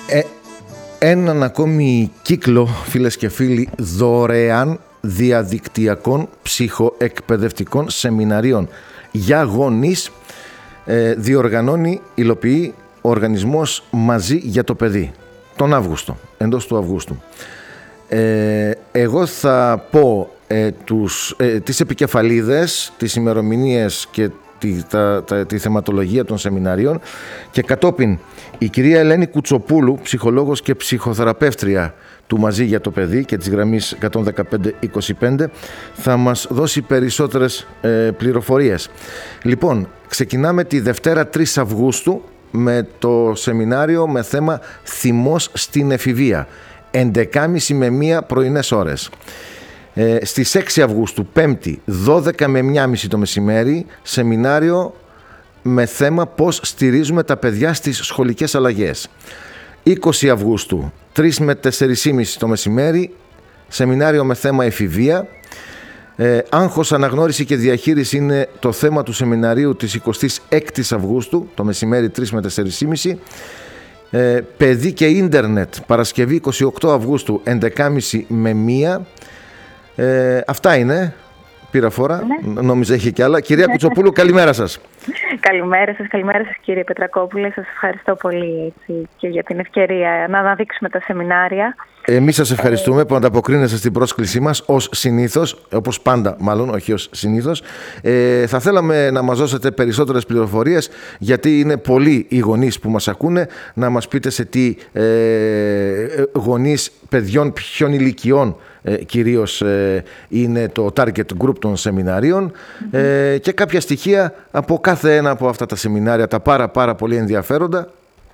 Έναν ακόμη κύκλο, φίλες και φίλοι, δωρεάν διαδικτυακών ψυχοεκπαιδευτικών σεμιναρίων για γονείς διοργανώνει, υλοποιεί ο οργανισμός Μαζί για το Παιδί τον Αύγουστο, εντός του Αυγούστου. Εγώ θα πω τις επικεφαλίδες, τις ημερομηνίες και τη θεματολογία των σεμιναρίων, και κατόπιν η κυρία Ελένη Κουτσοπούλου, ψυχολόγος και ψυχοθεραπεύτρια του Μαζί για το Παιδί και της γραμμής 115-25, θα μας δώσει περισσότερες πληροφορίες. Λοιπόν, ξεκινάμε τη Δευτέρα 3 Αυγούστου με το σεμινάριο με θέμα «Θυμός στην εφηβεία», 11.30 με 1 πρωινές ώρες. Στις 6 Αυγούστου, 5η, 12 με 1.30 το μεσημέρι, σεμινάριο με θέμα «Πώς στηρίζουμε τα παιδιά στις σχολικές αλλαγές». 20 Αυγούστου, 3 με 4.30 το μεσημέρι, σεμινάριο με θέμα «Εφηβεία». Άγχος, αναγνώριση και διαχείριση είναι το θέμα του σεμιναρίου της 26ης Αυγούστου, το μεσημέρι 3 με 4.30. Παιδί και ίντερνετ, Παρασκευή 28 Αυγούστου, 11.30 με 1. Αυτά είναι. Πήρα φορά, ναι. Νόμιζα είχε κι άλλα. Κυρία Κουτσοπούλου, καλημέρα σας. Καλημέρα σας κύριε Πετρακόπουλε. Σας ευχαριστώ πολύ και για την ευκαιρία να αναδείξουμε τα σεμινάρια. Εμείς σας ευχαριστούμε που ανταποκρίνεστε στην πρόσκλησή μας ως συνήθως, όπως πάντα μάλλον, όχι ως συνήθως. Θα θέλαμε να μας δώσετε περισσότερες πληροφορίες, γιατί είναι πολλοί οι γονείς που μας ακούνε. Να μας πείτε σε τι γονείς παιδιών, ποιων ηλικιών κυρίως είναι το target group των σεμιναρίων, και κάποια στοιχεία από κάθε ένα από αυτά τα σεμινάρια, τα πάρα πολύ ενδιαφέροντα.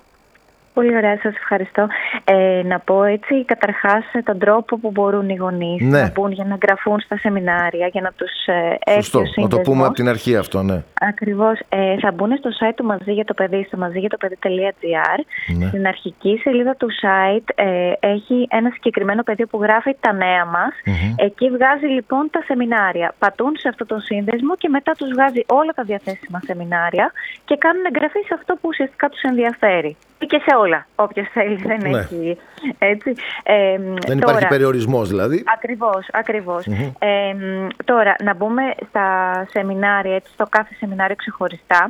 Πολύ ωραία, σας ευχαριστώ. Να πω έτσι καταρχάς τον τρόπο που μπορούν οι γονείς να μπουν για να εγγραφούν στα σεμινάρια, για να τους Σωστό, να το πούμε από την αρχή αυτό, ναι. Ακριβώς. Θα μπουν στο site του Μαζί για το Παιδί, στο μαζιγιατοπεδί.gr. Ναι. Στην αρχική σελίδα του site έχει ένα συγκεκριμένο πεδίο που γράφει τα νέα μας. Εκεί βγάζει λοιπόν τα σεμινάρια. Πατούν σε αυτό το σύνδεσμο και μετά τους βγάζει όλα τα διαθέσιμα σεμινάρια και κάνουν εγγραφή σε αυτό που ουσιαστικά τους ενδιαφέρει. Και σε όλα, όποιος θέλει, δεν έχει. Έτσι. Δεν υπάρχει περιορισμός δηλαδή. Ακριβώς. Τώρα, να μπούμε στα σεμινάρια, έτσι, στο κάθε σεμινάριο ξεχωριστά.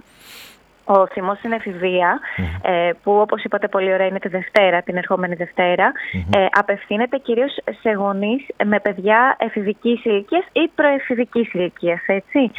Ο θυμός στην εφηβεία, που όπως είπατε πολύ ωραία είναι τη Δευτέρα, την ερχόμενη Δευτέρα, απευθύνεται κυρίως σε γονείς με παιδιά εφηβικής ηλικίας ή προεφηβικής ηλικίας, έτσι.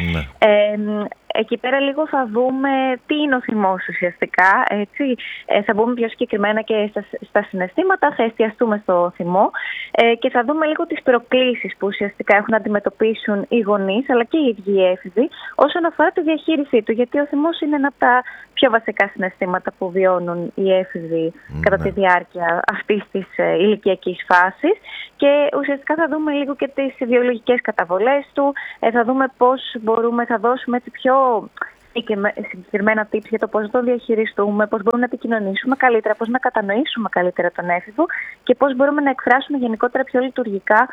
Εκεί πέρα λίγο θα δούμε τι είναι ο θυμός ουσιαστικά, έτσι. Θα μπούμε πιο συγκεκριμένα και στα συναισθήματα, θα εστιαστούμε στο θυμό και θα δούμε λίγο τις προκλήσεις που ουσιαστικά έχουν να αντιμετωπίσουν οι γονείς αλλά και οι ίδιοι οι έφηβοι όσον αφορά τη διαχείρισή του, γιατί ο θυμός είναι ένα από τα πιο βασικά συναισθήματα που βιώνουν οι έφηβοι κατά τη διάρκεια αυτής της ηλικιακής φάσης, και ουσιαστικά θα δούμε λίγο και τις βιολογικές καταβολές του, θα δούμε πώς μπορούμε, θα δώσουμε έτσι πιο συγκεκριμένα tips για το πώς να το διαχειριστούμε, πώς μπορούμε να επικοινωνήσουμε καλύτερα, πώς να κατανοήσουμε καλύτερα τον έφηβο και πώς μπορούμε να εκφράσουμε γενικότερα πιο λειτουργικά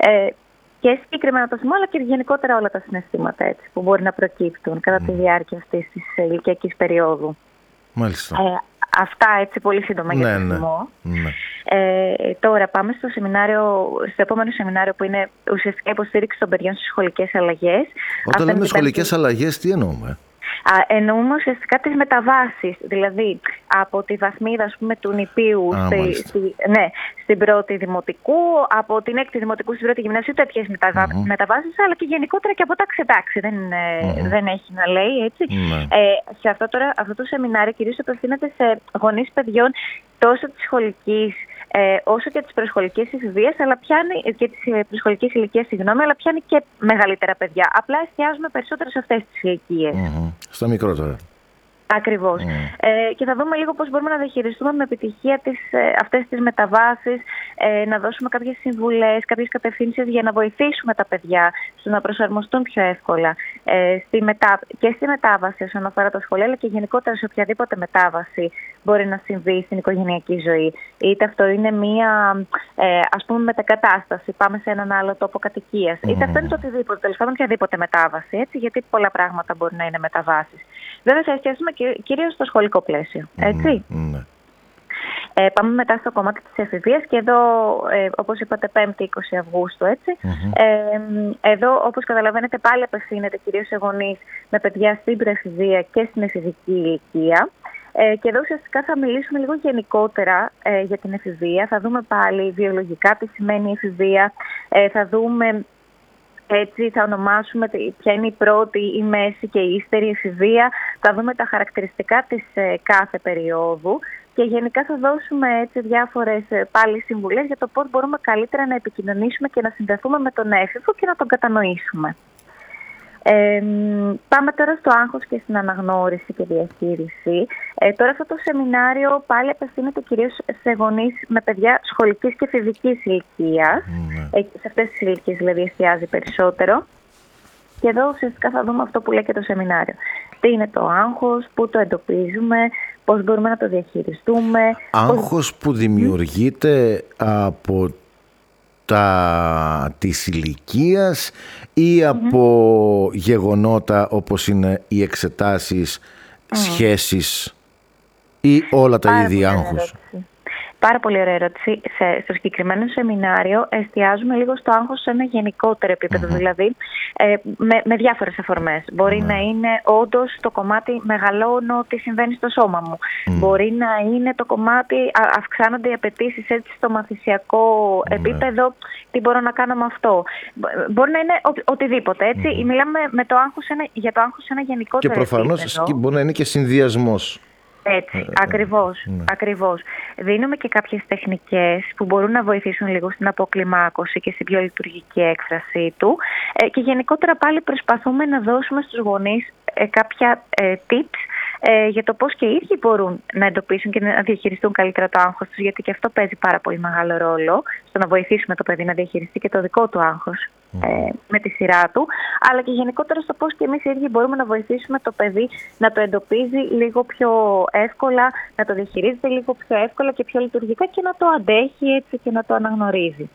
και συγκεκριμένα το θυμό, αλλά και γενικότερα όλα τα συναισθήματα, έτσι, που μπορεί να προκύπτουν κατά τη διάρκεια αυτής της ηλικιακής περίοδου. Μάλιστα. Αυτά έτσι πολύ σύντομα για το θυμό. Τώρα πάμε στο επόμενο σεμινάριο, που είναι ουσιαστικά υποστήριξη των παιδιών στις σχολικές αλλαγές. Όταν λέμε σχολικές αλλαγές, τι εννοούμε? Εννοούμε ουσιαστικά τις μεταβάσεις, δηλαδή από τη βαθμίδα, ας πούμε, του νηπίου στην πρώτη δημοτικού, από την έκτη δημοτικού στην πρώτη γυμνασίου, τέτοιες μεταβάσεις, αλλά και γενικότερα και από τάξη. Δεν έχει να λέει, έτσι. Σε αυτό το σεμινάριο κυρίως απευθύνεται σε γονείς παιδιών τόσο της σχολικής όσο και της προσχολικής εφηβείας, αλλά πιάνει και της προσχολικής ηλικίας, αλλά πιάνει και μεγαλύτερα παιδιά. Απλά εστιάζουμε περισσότερο σε αυτές τις ηλικίες. Στα μικρότερα. Ακριβώς. Και θα δούμε λίγο πώς μπορούμε να διαχειριστούμε με επιτυχία αυτές τις μεταβάσεις, να δώσουμε κάποιες συμβουλές, κάποιες κατευθύνσεις για να βοηθήσουμε τα παιδιά στο να προσαρμοστούν πιο εύκολα και στη μετάβαση όσον αφορά τα σχολεία, αλλά και γενικότερα σε οποιαδήποτε μετάβαση μπορεί να συμβεί στην οικογενειακή ζωή. Είτε αυτό είναι μία ας πούμε μετακατάσταση, πάμε σε έναν άλλο τόπο κατοικίας, είτε αυτό είναι το οτιδήποτε, τέλος πάντων οποιαδήποτε μετάβαση, έτσι, γιατί πολλά πράγματα μπορεί να είναι μεταβάσεις. Βέβαια θα εστιάσουμε κυρίως στο σχολικό πλαίσιο, έτσι. Πάμε μετά στο κομμάτι της εφηβείας και εδώ, όπως είπατε, 5η 20 Αυγούστου, έτσι. Εδώ, όπως καταλαβαίνετε, πάλι απευθύνεται κυρίως σε γονείς με παιδιά στην προεφηβεία και στην εφηβική ηλικία. Και εδώ ουσιαστικά θα μιλήσουμε λίγο γενικότερα για την εφηβεία. Θα δούμε πάλι βιολογικά τι σημαίνει η εφηβεία. Θα δούμε, έτσι θα ονομάσουμε ποια είναι η πρώτη, η μέση και η ύστερη εφηβεία. Θα δούμε τα χαρακτηριστικά της κάθε περίοδου. Και γενικά θα δώσουμε έτσι διάφορες πάλι συμβουλές για το πώς μπορούμε καλύτερα να επικοινωνήσουμε και να συνδεθούμε με τον έφηβο και να τον κατανοήσουμε. Πάμε τώρα στο άγχος και στην αναγνώριση και διαχείριση. Τώρα αυτό το σεμινάριο πάλι απευθύνεται κυρίως σε γονείς με παιδιά σχολικής και εφηβικής ηλικίας. Σε αυτές τις ηλικίες δηλαδή εστιάζει περισσότερο. Και εδώ ουσιαστικά θα δούμε αυτό που λέει και το σεμινάριο. Τι είναι το άγχος, πού το εντοπίζουμε, πώς μπορούμε να το διαχειριστούμε. Άγχος που δημιουργείται από της ηλικίας ή από γεγονότα όπως είναι οι εξετάσεις, σχέσεις ή όλα τα είδη άγχους? Πάρα πολύ ωραία ερώτηση. Στο συγκεκριμένο σεμινάριο εστιάζουμε λίγο στο άγχος σε ένα γενικότερο επίπεδο, δηλαδή με διάφορες αφορμές. Μπορεί να είναι όντως το κομμάτι μεγαλώνω τι συμβαίνει στο σώμα μου. Μπορεί να είναι το κομμάτι αυξάνονται οι απαιτήσεις έτσι στο μαθησιακό επίπεδο, τι μπορώ να κάνω με αυτό. Μπορεί να είναι οτιδήποτε, έτσι. Μιλάμε για το άγχος σε ένα γενικότερο επίπεδο. Και προφανώς μπορεί να είναι και συνδυασμός. Έτσι, ακριβώς. Δίνουμε και κάποιες τεχνικές που μπορούν να βοηθήσουν λίγο στην αποκλιμάκωση και στην πιο λειτουργική έκφρασή του. Και γενικότερα πάλι προσπαθούμε να δώσουμε στους γονείς κάποια tips για το πώς και οι ίδιοι μπορούν να εντοπίσουν και να διαχειριστούν καλύτερα το άγχος τους, γιατί και αυτό παίζει πάρα πολύ μεγάλο ρόλο στο να βοηθήσουμε το παιδί να διαχειριστεί και το δικό του άγχος με τη σειρά του, αλλά και γενικότερα στο πώς και εμείς οι ίδιοι μπορούμε να βοηθήσουμε το παιδί να το εντοπίζει λίγο πιο εύκολα, να το διαχειρίζεται λίγο πιο εύκολα και πιο λειτουργικά και να το αντέχει έτσι και να το αναγνωρίζει.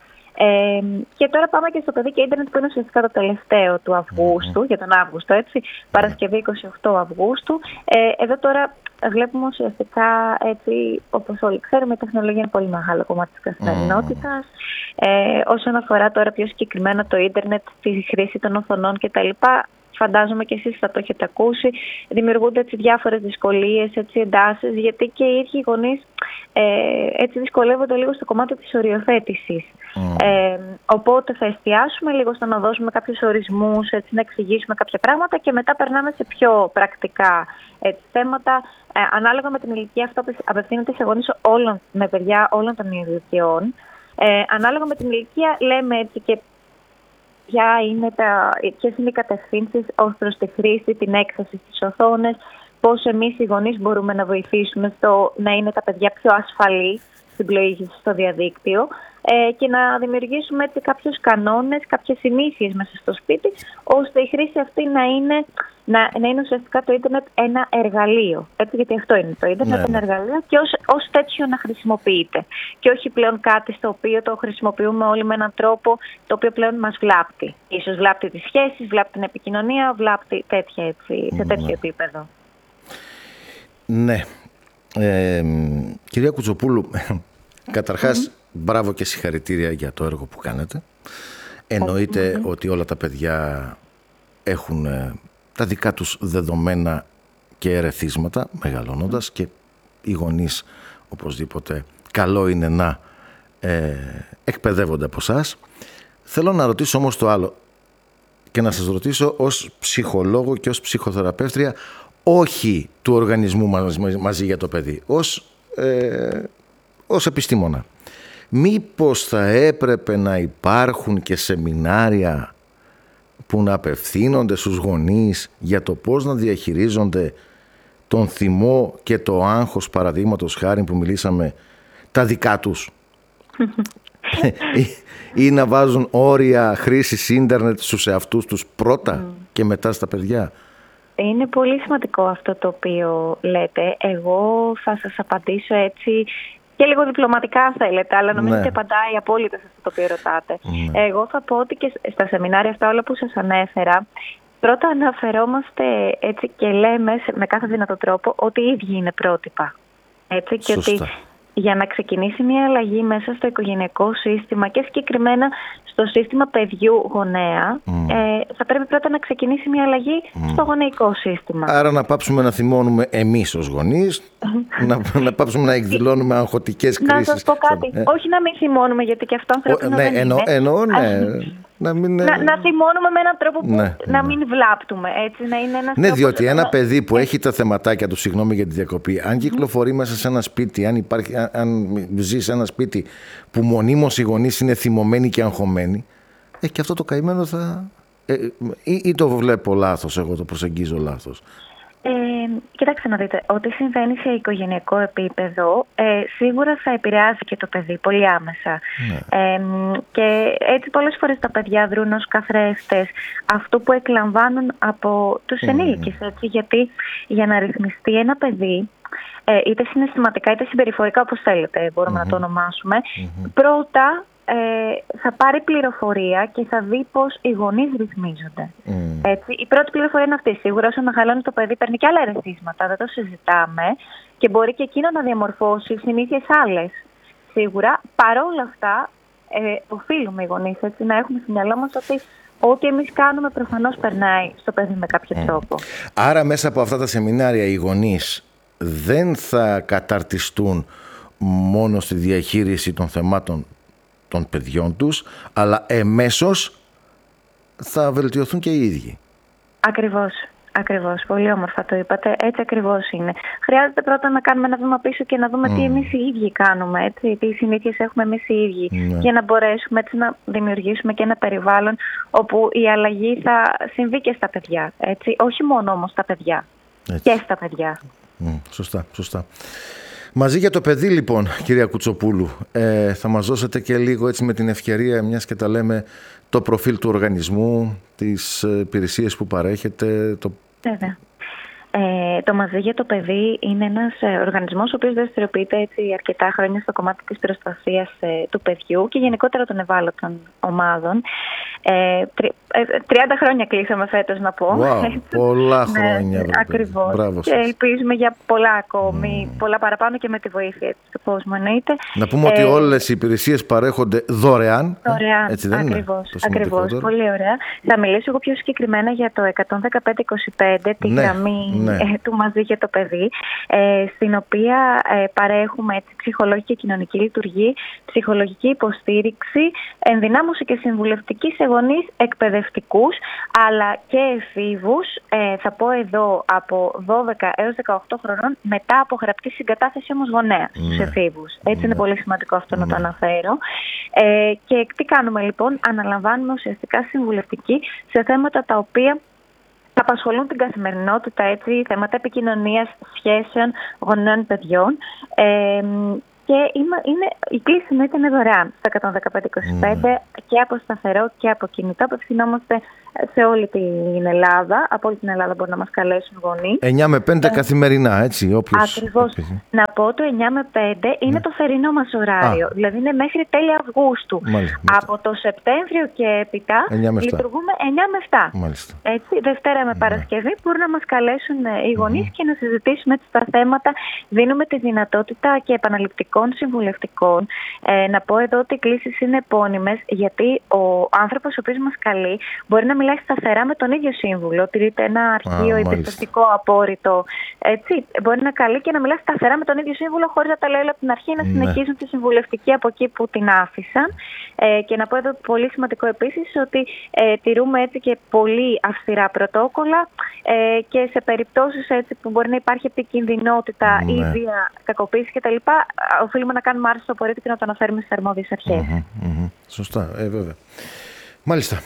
Και τώρα πάμε και στο παιδί και ίντερνετ που είναι ουσιαστικά το τελευταίο του Αυγούστου, για τον Αύγουστο, έτσι, Παρασκευή 28 Αυγούστου. Εδώ τώρα βλέπουμε ουσιαστικά, έτσι, όπως όλοι ξέρουμε, η τεχνολογία είναι πολύ μεγάλο κομμάτι της καθημερινότητας. Όσον αφορά τώρα πιο συγκεκριμένα το ίντερνετ, τη χρήση των οθονών κτλ., φαντάζομαι και εσείς θα το έχετε ακούσει, δημιουργούνται έτσι διάφορες δυσκολίες, έτσι, εντάσεις, γιατί και οι ίδιοι οι γονείς έτσι δυσκολεύονται λίγο στο κομμάτι της οριοθέτησης. Οπότε θα εστιάσουμε λίγο στο να δώσουμε κάποιους ορισμούς, έτσι, να εξηγήσουμε κάποια πράγματα και μετά περνάμε σε πιο πρακτικά έτσι, θέματα. Ανάλογα με την ηλικία, αυτό απευθύνεται σε γονείς με παιδιά όλων των ηλικιών. Ανάλογα με την ηλικία λέμε έτσι και ποιες είναι οι κατευθύνσεις ως προς τη χρήση, την έκθεση στις οθόνες, πώς εμείς οι γονείς μπορούμε να βοηθήσουμε στο να είναι τα παιδιά πιο ασφαλή στην πλοήγηση στο διαδίκτυο και να δημιουργήσουμε έτσι κάποιους κανόνες, κάποιες συνήθειες μέσα στο σπίτι, ώστε η χρήση αυτή να είναι ουσιαστικά το ίντερνετ ένα εργαλείο. Έτσι, γιατί αυτό είναι το ίντερνετ, ένα εργαλείο και ως τέτοιο να χρησιμοποιείται. Και όχι πλέον κάτι στο οποίο το χρησιμοποιούμε όλοι με έναν τρόπο το οποίο πλέον μας βλάπτει. Ίσως βλάπτει τις σχέσεις, βλάπτει την επικοινωνία, βλάπτει σε τέτοιο επίπεδο. Ναι. Κυρία Κουτσοπούλου, καταρχάς μπράβο και συγχαρητήρια για το έργο που κάνετε. Εννοείται ότι όλα τα παιδιά έχουν τα δικά τους δεδομένα και ερεθίσματα μεγαλώνοντας και οι γονείς οπωσδήποτε καλό είναι να εκπαιδεύονται από εσάς. Θέλω να ρωτήσω όμως το άλλο και να σας ρωτήσω ως ψυχολόγο και ως ψυχοθεραπεύτρια, όχι του οργανισμού μαζί για το παιδί, ως επιστήμονα. Μήπως θα έπρεπε να υπάρχουν και σεμινάρια που να απευθύνονται στους γονείς για το πώς να διαχειρίζονται τον θυμό και το άγχος, παραδείγματος χάρη που μιλήσαμε, τα δικά τους ή να βάζουν όρια χρήσης ίντερνετ στους εαυτούς τους πρώτα και μετά στα παιδιά? Είναι πολύ σημαντικό αυτό το οποίο λέτε. Εγώ θα σας απαντήσω έτσι και λίγο διπλωματικά θέλετε, αλλά νομίζω ότι απαντάει απόλυτα σε αυτό το οποίο ρωτάτε. Εγώ θα πω ότι και στα σεμινάρια αυτά όλα που σας ανέφερα, πρώτα αναφερόμαστε έτσι και λέμε με κάθε δυνατό τρόπο ότι οι ίδιοι είναι πρότυπα. Έτσι, και ότι για να ξεκινήσει μια αλλαγή μέσα στο οικογενειακό σύστημα και συγκεκριμένα στο σύστημα παιδιού γονέα, θα πρέπει πρώτα να ξεκινήσει μια αλλαγή στο γονεϊκό σύστημα. Άρα να πάψουμε να θυμώνουμε εμείς ως γονείς, να πάψουμε να εκδηλώνουμε αγχωτικές κρίσεις. Να σας πω κάτι, όχι να μην θυμώνουμε, γιατί και αυτό ανθρώπινο δεν είναι. Εννοώ, ναι. Να θυμώνουμε με έναν τρόπο που να μην βλάπτουμε, έτσι, να είναι ένας τρόπος, διότι ένα παιδί που έχει τα θεματάκια του, συγγνώμη για τη διακοπή, αν κυκλοφορεί μέσα σε ένα σπίτι, αν ζει σε ένα σπίτι που μονίμως οι γονείς είναι θυμωμένοι και αγχωμένοι, και αυτό το καημένο θα... ή το βλέπω λάθος, εγώ το προσεγγίζω λάθος. Κοιτάξτε να δείτε, ό,τι συμβαίνει σε οικογενειακό επίπεδο σίγουρα θα επηρεάζει και το παιδί πολύ άμεσα. Και έτσι πολλές φορές τα παιδιά δρούν ως καθρέφτες αυτού που εκλαμβάνουν από τους ενήλικες. Έτσι, γιατί για να ρυθμιστεί ένα παιδί, είτε συναισθηματικά είτε συμπεριφορικά, όπως θέλετε μπορούμε να το ονομάσουμε, πρώτα θα πάρει πληροφορία και θα δει πώς οι γονείς ρυθμίζονται. Έτσι, η πρώτη πληροφορία είναι αυτή. Σίγουρα όσο μεγαλώνει το παιδί παίρνει και άλλα ερεθίσματα, δεν το συζητάμε, και μπορεί και εκείνο να διαμορφώσει συνήθειες άλλες. Σίγουρα, παρόλα αυτά, οφείλουμε οι γονείς να έχουμε στο μυαλό μας ότι ό,τι εμείς κάνουμε προφανώς περνάει στο παιδί με κάποιο τρόπο. Άρα μέσα από αυτά τα σεμινάρια οι γονείς δεν θα καταρτιστούν μόνο στη διαχείριση των θεμάτων των παιδιών τους, αλλά εμέσως θα βελτιωθούν και οι ίδιοι. Ακριβώς. Πολύ όμορφα το είπατε. Έτσι ακριβώς είναι. Χρειάζεται πρώτα να κάνουμε ένα βήμα πίσω και να δούμε τι εμείς οι ίδιοι κάνουμε, έτσι, τι συνήθειες έχουμε εμείς οι ίδιοι, για να μπορέσουμε έτσι να δημιουργήσουμε και ένα περιβάλλον όπου η αλλαγή θα συμβεί και στα παιδιά. Έτσι. Όχι μόνο όμως στα παιδιά. Έτσι. Και στα παιδιά. Σωστά. Μαζί για το παιδί λοιπόν, κυρία Κουτσοπούλου, θα μας δώσετε και λίγο έτσι με την ευκαιρία, μιας και τα λέμε, το προφίλ του οργανισμού, τις υπηρεσίες που παρέχετε. Βέβαια. Το Μαζί για το Παιδί είναι ένας οργανισμός ο οποίος δραστηριοποιείται έτσι αρκετά χρόνια στο κομμάτι της προστασίας του παιδιού και γενικότερα των ευάλωτων ομάδων. 30 χρόνια κλείσαμε φέτος, να πω. Πολλά χρόνια. Ακριβώς. Και ελπίζουμε για πολλά ακόμη, πολλά παραπάνω και με τη βοήθεια του κόσμου, εννοείται. Να πούμε ότι όλες οι υπηρεσίες παρέχονται δωρεάν. Έτσι δεν ακριβώς. Πολύ ωραία. Θα μιλήσω εγώ πιο συγκεκριμένα για το 11525, τη γραμμή του Μαζί για το Παιδί, στην οποία παρέχουμε έτσι ψυχολογική και κοινωνική λειτουργία, ψυχολογική υποστήριξη, ενδυνάμωση και συμβουλευτική σε γονείς, εκπαιδευτικούς, αλλά και εφήβους, θα πω εδώ από 12 έως 18 χρονών, μετά από γραπτή συγκατάθεση όμως γονέα στους εφήβους. Έτσι είναι πολύ σημαντικό αυτό να το αναφέρω. Και τι κάνουμε λοιπόν? Αναλαμβάνουμε ουσιαστικά συμβουλευτική σε θέματα τα οποία απασχολούν την καθημερινότητα, έτσι, θέματα επικοινωνίας, σχέσεων γονέων παιδιών. Και η κλίση είναι δωρεάν στα 11525 και από σταθερό και από κινητό. Απευθυνόμαστε σε όλη την Ελλάδα. Από όλη την Ελλάδα μπορούν να μας καλέσουν γονείς. 9 με 5 καθημερινά, έτσι. Ακριβώς. Να πω το 9 με 5 είναι το θερινό μας ωράριο. Δηλαδή είναι μέχρι τέλη Αυγούστου. Μάλιστα. Από το Σεπτέμβριο και έπειτα λειτουργούμε 9 με 7. Μάλιστα. Έτσι, Δευτέρα με Παρασκευή μπορούν να μας καλέσουν οι γονείς και να συζητήσουμε έτσι τα θέματα. Δίνουμε τη δυνατότητα και επαναληπτικών συμβουλευτικών. Να πω εδώ ότι οι κλήσεις είναι επώνυμες, γιατί ο άνθρωπος ο οποίος μας καλεί μπορεί να μιλάει σταθερά με τον ίδιο σύμβουλο, τηρείται ένα αρχείο εμπιστευτικό απόρριτο. Έτσι, μπορεί να καλεί και να μιλάει σταθερά με τον ίδιο σύμβουλο, χωρίς να τα λέει από την αρχή, να συνεχίζουν τη συμβουλευτική από εκεί που την άφησαν. Και να πω εδώ πολύ σημαντικό επίσης ότι τηρούμε έτσι και πολύ αυστηρά πρωτόκολλα και σε περιπτώσεις έτσι που μπορεί να υπάρχει επικινδυνότητα ή βία, κακοποίηση κτλ. Οφείλουμε να κάνουμε άρση στο απορρίτου και να το αναφέρουμε στις αρμόδιες αρχές. Σωστά, βέβαια. Μάλιστα.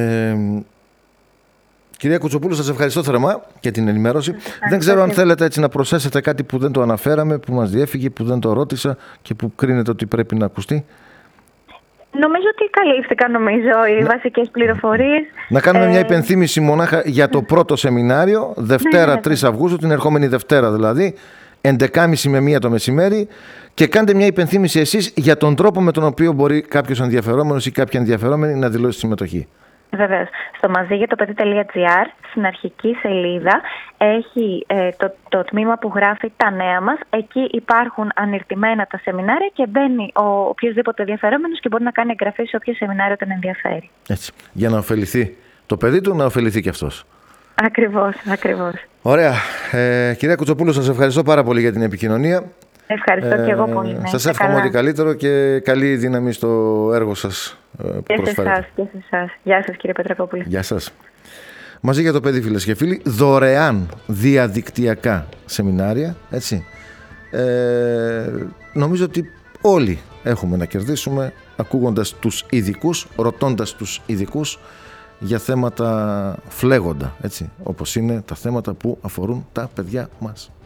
Κυρία Κουτσοπούλου, σας ευχαριστώ θερμά για την ενημέρωση. Δεν ξέρω αν θέλετε έτσι να προσθέσετε κάτι που δεν το αναφέραμε, που μας διέφυγε, που δεν το ρώτησα και που κρίνετε ότι πρέπει να ακουστεί. Νομίζω ότι καλύφθηκαν οι βασικές πληροφορίες. Να κάνουμε μια υπενθύμηση μονάχα για το πρώτο σεμινάριο, Δευτέρα 3 Αυγούστου, την ερχόμενη Δευτέρα δηλαδή, 11.30 με 1 το μεσημέρι, και κάντε μια υπενθύμηση εσείς για τον τρόπο με τον οποίο μπορεί κάποιος ενδιαφερόμενος ή κάποια ενδιαφερόμενη να δηλώσει συμμετοχή. Βεβαίως. Στο μαζίγιατοπαιδι.gr, στην αρχική σελίδα, έχει το τμήμα που γράφει τα νέα μας. Εκεί υπάρχουν ανιρτημένα τα σεμινάρια και μπαίνει ο οποιοσδήποτε ενδιαφερόμενος και μπορεί να κάνει εγγραφή σε όποιο σεμινάριο τον ενδιαφέρει. Έτσι. Για να ωφεληθεί το παιδί του, να ωφεληθεί και αυτός. Ακριβώς. Ωραία. Κυρία Κουτσοπούλου, σας ευχαριστώ πάρα πολύ για την επικοινωνία. Ευχαριστώ και εγώ πολύ. Σας εύχομαι ό,τι καλύτερο και καλή δύναμη στο έργο σας που προσφέρετε. Και σε εσάς. Γεια σας, κύριε Πετρακόπουλε. Γεια σας. Μαζί για το παιδί, φίλες και φίλοι, δωρεάν διαδικτυακά σεμινάρια, έτσι. Νομίζω ότι όλοι έχουμε να κερδίσουμε ακούγοντας τους ειδικούς, ρωτώντας τους ειδικούς για θέματα φλέγοντα, έτσι, όπως είναι τα θέματα που αφορούν τα παιδιά μας.